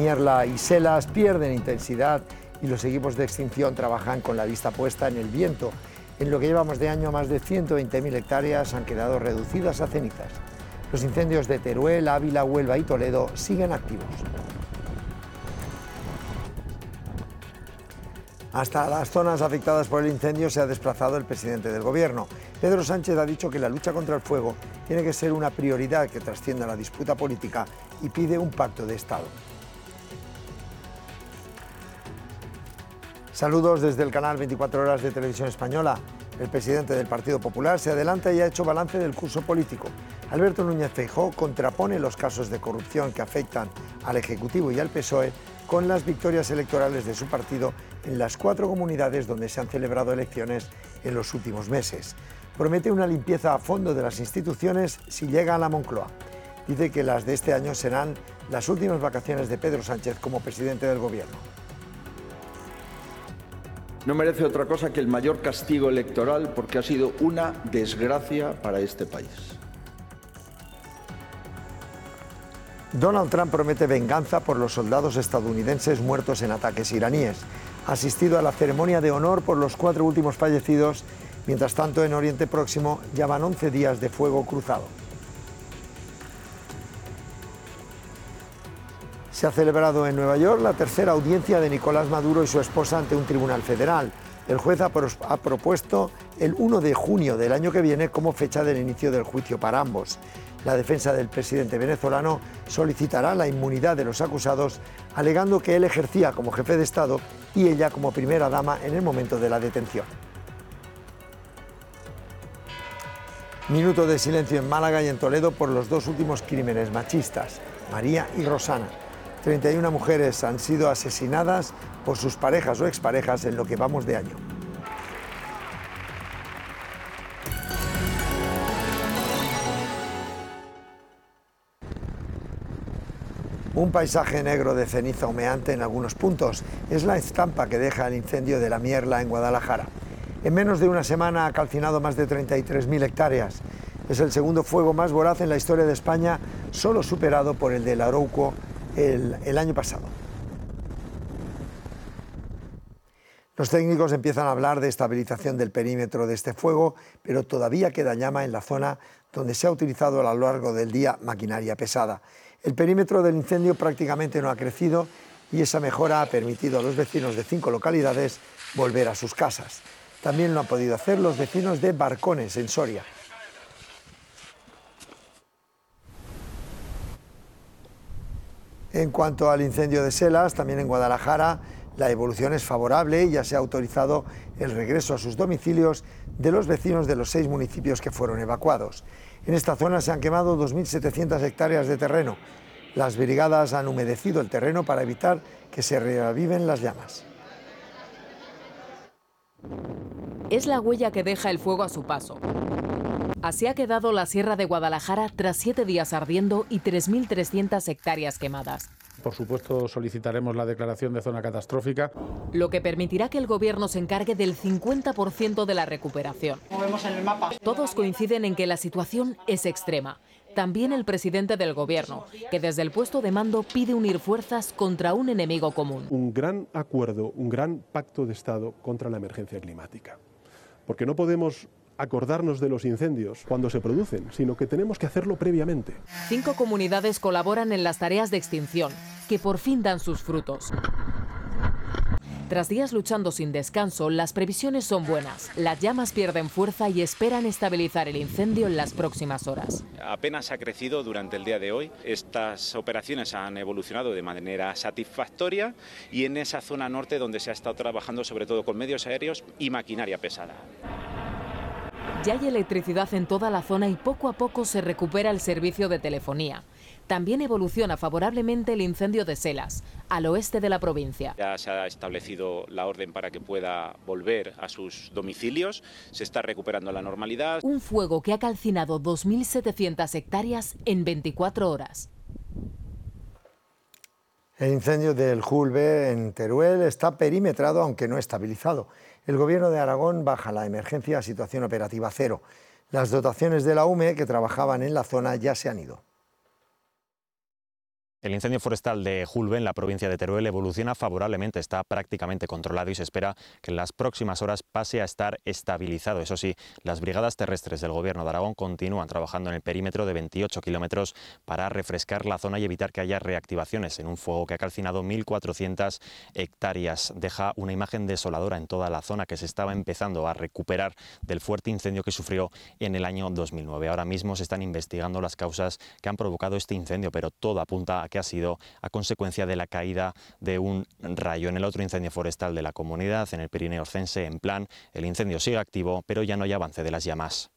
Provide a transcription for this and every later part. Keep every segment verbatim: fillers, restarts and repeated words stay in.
Mierla y Selas pierden intensidad y los equipos de extinción trabajan con la vista puesta en el viento. En lo que llevamos de año, más de ciento veinte mil hectáreas han quedado reducidas a cenizas. Los incendios de Teruel, Ávila, Huelva y Toledo siguen activos. Hasta las zonas afectadas por el incendio se ha desplazado el presidente del Gobierno. Pedro Sánchez ha dicho que la lucha contra el fuego tiene que ser una prioridad que trascienda la disputa política y pide un pacto de Estado. Saludos desde el canal veinticuatro horas de Televisión Española. El presidente del Partido Popular se adelanta y ha hecho balance del curso político. Alberto Núñez Feijóo contrapone los casos de corrupción que afectan al Ejecutivo y al P S O E con las victorias electorales de su partido en las cuatro comunidades donde se han celebrado elecciones en los últimos meses. Promete una limpieza a fondo de las instituciones si llega a la Moncloa. Dice que las de este año serán las últimas vacaciones de Pedro Sánchez como presidente del Gobierno. No merece otra cosa que el mayor castigo electoral porque ha sido una desgracia para este país. Donald Trump promete venganza por los soldados estadounidenses muertos en ataques iraníes. Ha asistido a la ceremonia de honor por los cuatro últimos fallecidos. Mientras tanto, en Oriente Próximo ya van once días de fuego cruzado. Se ha celebrado en Nueva York la tercera audiencia de Nicolás Maduro y su esposa ante un tribunal federal. El juez ha, pros- ha propuesto el uno de junio del año que viene como fecha del inicio del juicio para ambos. La defensa del presidente venezolano solicitará la inmunidad de los acusados, alegando que él ejercía como jefe de Estado y ella como primera dama en el momento de la detención. Minuto de silencio en Málaga y en Toledo por los dos últimos crímenes machistas, María y Rosana. treinta y una mujeres han sido asesinadas por sus parejas o exparejas en lo que vamos de año. Un paisaje negro de ceniza humeante en algunos puntos es la estampa que deja el incendio de la Mierla en Guadalajara. En menos de una semana ha calcinado más de treinta y tres mil hectáreas. Es el segundo fuego más voraz en la historia de España, solo superado por el del Arauco el, el año pasado. Los técnicos empiezan a hablar de estabilización del perímetro de este fuego, pero todavía queda llama en la zona donde se ha utilizado a lo largo del día maquinaria pesada. El perímetro del incendio prácticamente no ha crecido y esa mejora ha permitido a los vecinos de cinco localidades volver a sus casas. También lo han podido hacer los vecinos de Barcones, en Soria. En cuanto al incendio de Selas, también en Guadalajara, la evolución es favorable y ya se ha autorizado el regreso a sus domicilios de los vecinos de los seis municipios que fueron evacuados. En esta zona se han quemado dos mil setecientas hectáreas de terreno. Las brigadas han humedecido el terreno para evitar que se reaviven las llamas. Es la huella que deja el fuego a su paso. Así ha quedado la Sierra de Guadalajara tras siete días ardiendo y tres mil trescientas hectáreas quemadas. Por supuesto, solicitaremos la declaración de zona catastrófica. Lo que permitirá que el Gobierno se encargue del cincuenta por ciento de la recuperación. Como vemos en el mapa. Todos coinciden en que la situación es extrema. También el presidente del Gobierno, que desde el puesto de mando pide unir fuerzas contra un enemigo común. Un gran acuerdo, un gran pacto de Estado contra la emergencia climática. Porque no podemos acordarnos de los incendios cuando se producen, sino que tenemos que hacerlo previamente. Cinco comunidades colaboran en las tareas de extinción, que por fin dan sus frutos. Tras días luchando sin descanso, las previsiones son buenas. Las llamas pierden fuerza y esperan estabilizar el incendio en las próximas horas. Apenas ha crecido durante el día de hoy. Estas operaciones han evolucionado de manera satisfactoria y en esa zona norte donde se ha estado trabajando sobre todo con medios aéreos y maquinaria pesada. Ya hay electricidad en toda la zona y poco a poco se recupera el servicio de telefonía. También evoluciona favorablemente el incendio de Selas, al oeste de la provincia. Ya se ha establecido la orden para que pueda volver a sus domicilios, se está recuperando la normalidad. Un fuego que ha calcinado dos mil setecientas hectáreas en veinticuatro horas. El incendio del Julbe en Teruel está perimetrado, aunque no estabilizado. El Gobierno de Aragón baja la emergencia a situación operativa cero. Las dotaciones de la U M E que trabajaban en la zona ya se han ido. El incendio forestal de Julbe, en la provincia de Teruel, evoluciona favorablemente, está prácticamente controlado y se espera que en las próximas horas pase a estar estabilizado. Eso sí, las brigadas terrestres del Gobierno de Aragón continúan trabajando en el perímetro de veintiocho kilómetros para refrescar la zona y evitar que haya reactivaciones en un fuego que ha calcinado mil cuatrocientas hectáreas. Deja una imagen desoladora en toda la zona que se estaba empezando a recuperar del fuerte incendio que sufrió en el año dos mil nueve. Ahora mismo se están investigando las causas que han provocado este incendio, pero todo apunta a que ha sido a consecuencia de la caída de un rayo. En el otro incendio forestal de la comunidad, en el Pirineo Orcense, en Plan, el incendio sigue activo, pero ya no hay avance de las llamas.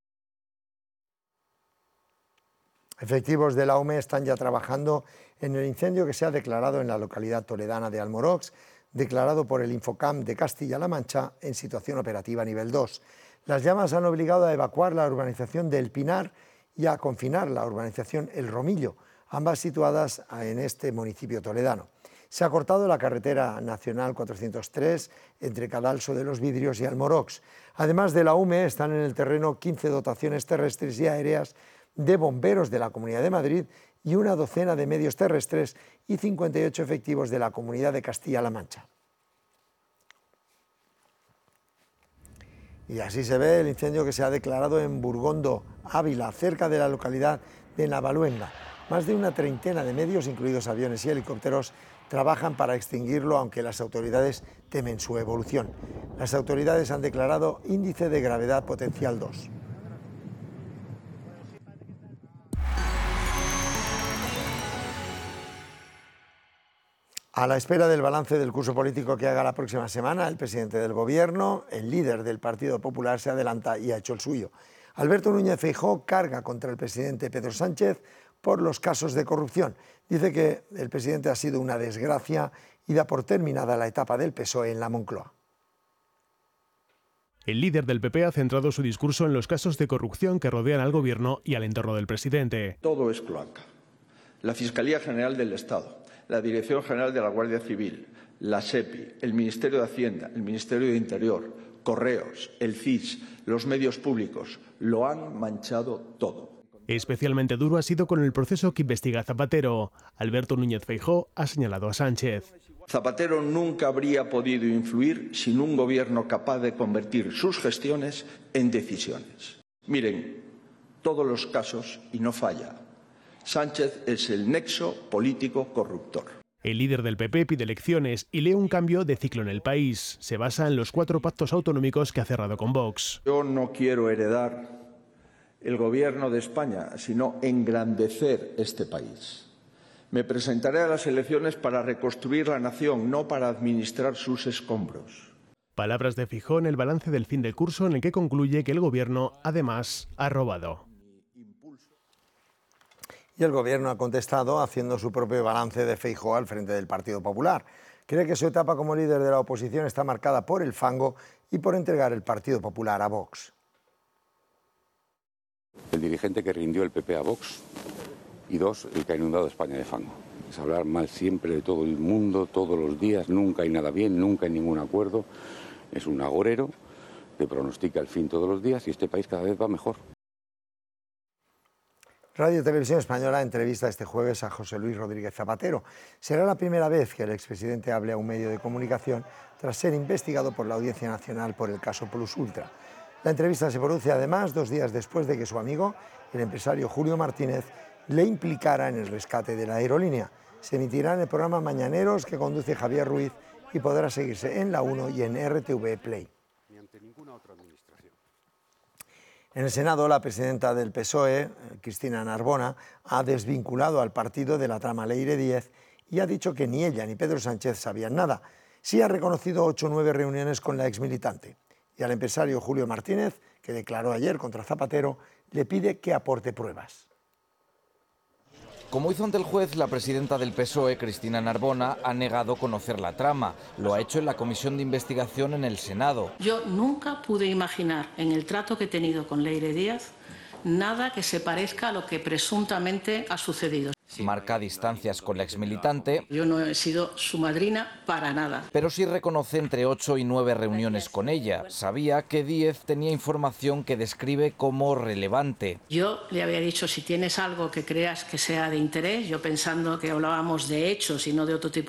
Efectivos de la U M E están ya trabajando en el incendio que se ha declarado en la localidad toledana de Almorox, declarado por el Infocam de Castilla-La Mancha en situación operativa nivel dos. Las llamas han obligado a evacuar la urbanización del Pinar y a confinar la urbanización El Romillo, ambas situadas en este municipio toledano. Se ha cortado la carretera nacional cuatrocientos tres entre Cadalso de los Vidrios y Almorox. Además de la U M E, están en el terreno quince dotaciones terrestres y aéreas de bomberos de la Comunidad de Madrid y una docena de medios terrestres y cincuenta y ocho efectivos de la Comunidad de Castilla-La Mancha. Y así se ve el incendio que se ha declarado en Burgondo, Ávila, cerca de la localidad de Navaluenga. Más de una treintena de medios, incluidos aviones y helicópteros, trabajan para extinguirlo, aunque las autoridades temen su evolución. Las autoridades han declarado índice de gravedad potencial dos. A la espera del balance del curso político que haga la próxima semana, el presidente del Gobierno, el líder del Partido Popular, se adelanta y ha hecho el suyo. Alberto Núñez Feijóo carga contra el presidente Pedro Sánchez por los casos de corrupción. Dice que el presidente ha sido una desgracia y da por terminada la etapa del P S O E en la Moncloa. El líder del P P ha centrado su discurso en los casos de corrupción que rodean al Gobierno y al entorno del presidente. Todo es cloaca. La Fiscalía General del Estado, la Dirección General de la Guardia Civil, la SEPI, el Ministerio de Hacienda, el Ministerio de Interior, Correos, el C I S, los medios públicos, lo han manchado todo. Especialmente duro ha sido con el proceso que investiga Zapatero. Alberto Núñez Feijóo ha señalado a Sánchez. Zapatero nunca habría podido influir sin un gobierno capaz de convertir sus gestiones en decisiones. Miren, todos los casos y no falla. Sánchez es el nexo político corruptor. El líder del P P pide elecciones y lee un cambio de ciclo en el país. Se basa en los cuatro pactos autonómicos que ha cerrado con Vox. Yo no quiero heredar el gobierno de España, sino engrandecer este país. Me presentaré a las elecciones para reconstruir la nación, no para administrar sus escombros. Palabras de Feijóo en el balance del fin del curso, en el que concluye que el gobierno, además, ha robado. Y el Gobierno ha contestado haciendo su propio balance de Feijóo al frente del Partido Popular. Cree que su etapa como líder de la oposición está marcada por el fango y por entregar el Partido Popular a Vox. El dirigente que rindió el P P a Vox y dos, el que ha inundado España de fango. Es hablar mal siempre de todo el mundo, todos los días, nunca hay nada bien, nunca hay ningún acuerdo. Es un agorero que pronostica el fin todos los días y este país cada vez va mejor. Radio Televisión Española entrevista este jueves a José Luis Rodríguez Zapatero. Será la primera vez que el expresidente hable a un medio de comunicación tras ser investigado por la Audiencia Nacional por el caso Plus Ultra. La entrevista se produce además dos días después de que su amigo, el empresario Julio Martínez, le implicara en el rescate de la aerolínea. Se emitirá en el programa Mañaneros que conduce Javier Ruiz y podrá seguirse en La uno y en R T V Play. En el Senado, la presidenta del P S O E, Cristina Narbona, ha desvinculado al partido de la trama Leire Díez y ha dicho que ni ella ni Pedro Sánchez sabían nada. Sí ha reconocido ocho o nueve reuniones con la exmilitante. Y al empresario Julio Martínez, que declaró ayer contra Zapatero, le pide que aporte pruebas. Como hizo ante el juez, la presidenta del P S O E, Cristina Narbona, ha negado conocer la trama. Lo ha hecho en la comisión de investigación en el Senado. Yo nunca pude imaginar, en el trato que he tenido con Leire Díaz, nada que se parezca a lo que presuntamente ha sucedido. Marca distancias con la exmilitante. Yo no he sido su madrina para nada. Pero sí reconoce entre ocho y nueve reuniones con ella. Sabía que Díez tenía información que describe como relevante. Yo le había dicho, si tienes algo que creas que sea de interés, yo pensando que hablábamos de hechos y no de otro tipo